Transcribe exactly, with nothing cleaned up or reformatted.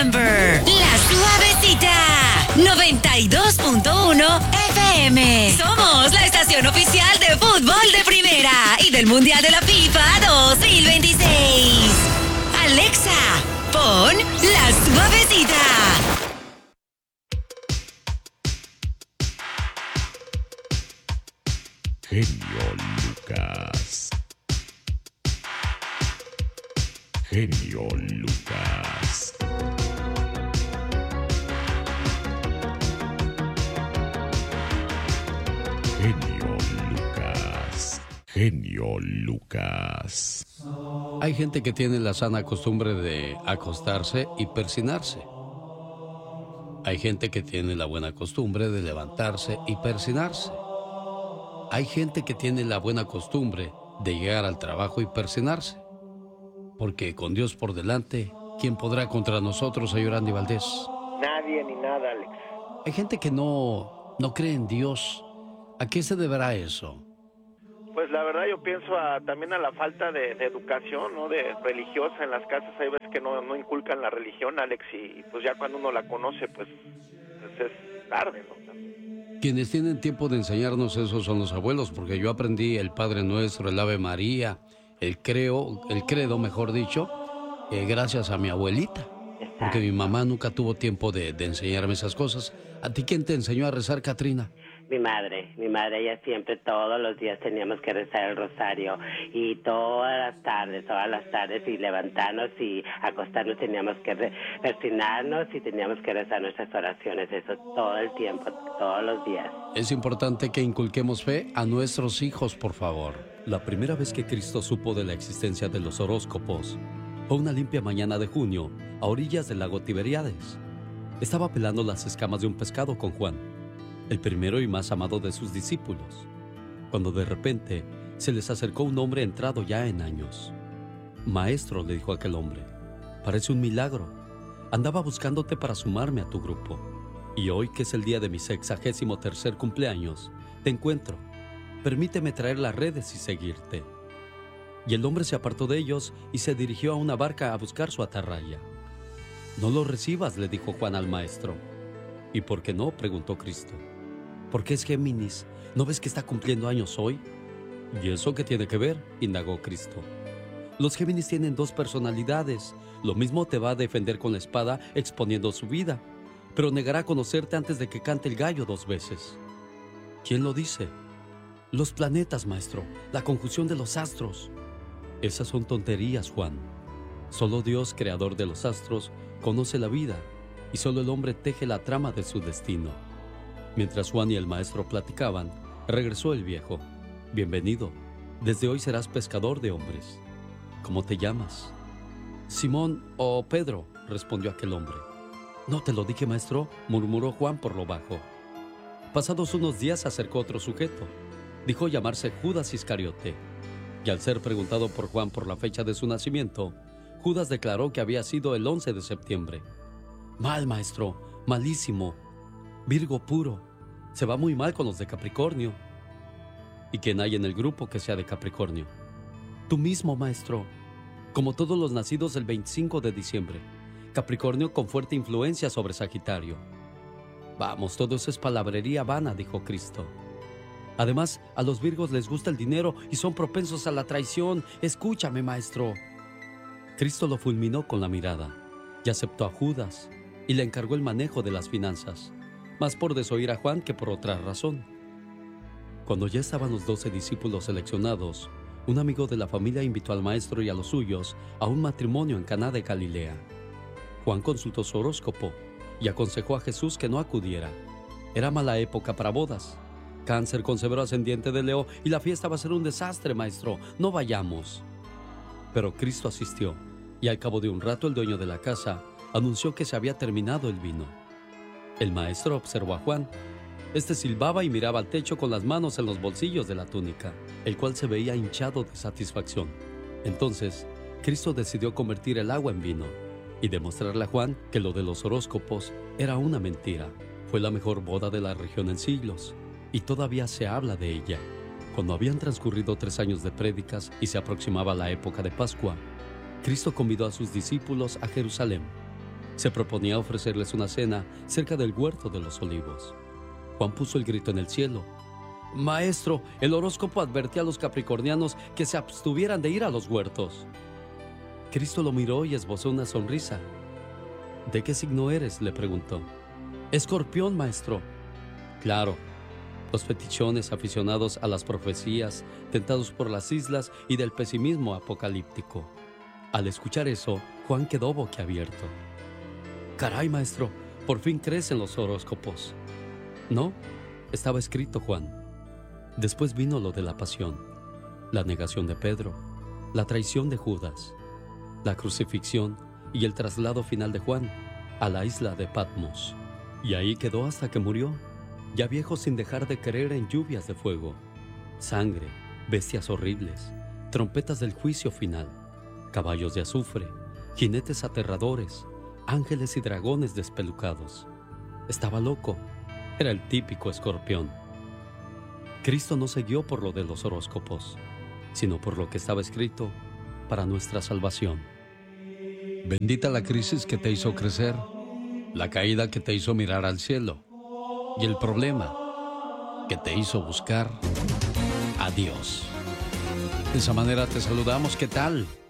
September. La Suavecita. noventa y dos punto uno F M. Somos la estación oficial de fútbol de primera y del Mundial de la FIFA dos mil veintiséis. Alexa, pon La Suavecita. Genio Lucas. Genio Lucas. Genio Lucas. Genio Lucas. Hay gente que tiene la sana costumbre de acostarse y persinarse. Hay gente que tiene la buena costumbre de levantarse y persinarse. Hay gente que tiene la buena costumbre de llegar al trabajo y persinarse. Porque con Dios por delante, ¿quién podrá contra nosotros, señor Andy Valdés? Nadie ni nada, Alex. Hay gente que no, no cree en Dios. ¿A qué se deberá eso? Pues la verdad yo pienso a, también a la falta de, de educación, ¿no? De religiosa en las casas. Hay veces que no, no inculcan la religión, Alex, y pues ya cuando uno la conoce, pues, pues es tarde, ¿no? Quienes tienen tiempo de enseñarnos eso son los abuelos, porque yo aprendí el Padre Nuestro, el Ave María, el creo, el credo, mejor dicho, eh, gracias a mi abuelita, porque mi mamá nunca tuvo tiempo de, de enseñarme esas cosas. ¿A ti quién te enseñó a rezar, Katrina? Mi madre, mi madre, ella siempre, todos los días teníamos que rezar el rosario y todas las tardes, todas las tardes y levantarnos y acostarnos teníamos que re- persignarnos y teníamos que rezar nuestras oraciones, eso todo el tiempo, todos los días. Es importante que inculquemos fe a nuestros hijos, por favor. La primera vez que Cristo supo de la existencia de los horóscopos fue una limpia mañana de junio a orillas del lago Tiberíades. Estaba pelando las escamas de un pescado con Juan, el primero y más amado de sus discípulos, cuando de repente se les acercó un hombre entrado ya en años. Maestro, le dijo aquel hombre, parece un milagro. Andaba buscándote para sumarme a tu grupo. Y hoy, que es el día de mi sexagésimo tercer cumpleaños, te encuentro. Permíteme traer las redes y seguirte. Y el hombre se apartó de ellos y se dirigió a una barca a buscar su atarraya. No lo recibas, le dijo Juan al maestro. ¿Y por qué no?, preguntó Cristo. ¿Por qué es Géminis? ¿No ves que está cumpliendo años hoy? ¿Y eso qué tiene que ver?, indagó Cristo. Los Géminis tienen dos personalidades. Lo mismo te va a defender con la espada exponiendo su vida, pero negará conocerte antes de que cante el gallo dos veces. ¿Quién lo dice? Los planetas, maestro, la conjunción de los astros. Esas son tonterías, Juan. Solo Dios, creador de los astros, conoce la vida, y solo el hombre teje la trama de su destino. Mientras Juan y el maestro platicaban, regresó el viejo. Bienvenido. Desde hoy serás pescador de hombres. ¿Cómo te llamas? Simón o Pedro, respondió aquel hombre. No te lo dije, maestro, murmuró Juan por lo bajo. Pasados unos días se acercó otro sujeto. Dijo llamarse Judas Iscariote. Y al ser preguntado por Juan por la fecha de su nacimiento, Judas declaró que había sido el once de septiembre. Mal, maestro, malísimo. Virgo puro. Se va muy mal con los de Capricornio. ¿Y quién hay en el grupo que sea de Capricornio? Tú mismo, maestro. Como todos los nacidos el veinticinco de diciembre. Capricornio con fuerte influencia sobre Sagitario. Vamos, todo eso es palabrería vana, dijo Cristo. Además, a los Virgos les gusta el dinero y son propensos a la traición. Escúchame, maestro. Cristo lo fulminó con la mirada y aceptó a Judas y le encargó el manejo de las finanzas, más por desoír a Juan que por otra razón. Cuando ya estaban los doce discípulos seleccionados, un amigo de la familia invitó al maestro y a los suyos a un matrimonio en Caná de Galilea. Juan consultó su horóscopo y aconsejó a Jesús que no acudiera. Era mala época para bodas. Cáncer con severo ascendiente de Leo y la fiesta va a ser un desastre, maestro. No vayamos. Pero Cristo asistió y al cabo de un rato el dueño de la casa anunció que se había terminado el vino. El maestro observó a Juan. Este silbaba y miraba al techo con las manos en los bolsillos de la túnica, el cual se veía hinchado de satisfacción. Entonces, Cristo decidió convertir el agua en vino y demostrarle a Juan que lo de los horóscopos era una mentira. Fue la mejor boda de la región en siglos y todavía se habla de ella. Cuando habían transcurrido tres años de prédicas y se aproximaba la época de Pascua, Cristo convidó a sus discípulos a Jerusalén. Se proponía ofrecerles una cena cerca del huerto de los olivos. Juan puso el grito en el cielo. Maestro, el horóscopo advertía a los capricornianos que se abstuvieran de ir a los huertos. Cristo lo miró y esbozó una sonrisa. ¿De qué signo eres?, le preguntó. Escorpión, maestro. Claro. Los fetichones aficionados a las profecías, tentados por las islas y del pesimismo apocalíptico. Al escuchar eso, Juan quedó boquiabierto. Caray, maestro, por fin crees en los horóscopos. No, estaba escrito, Juan. Después vino lo de la pasión, la negación de Pedro, la traición de Judas, la crucifixión y el traslado final de Juan a la isla de Patmos. Y ahí quedó hasta que murió, ya viejo, sin dejar de creer en lluvias de fuego, sangre, bestias horribles, trompetas del juicio final, caballos de azufre, jinetes aterradores, ángeles y dragones despelucados. Estaba loco, era el típico escorpión. Cristo no se guió por lo de los horóscopos, sino por lo que estaba escrito para nuestra salvación. Bendita la crisis que te hizo crecer, la caída que te hizo mirar al cielo y el problema que te hizo buscar a Dios. De esa manera te saludamos. ¿Qué tal?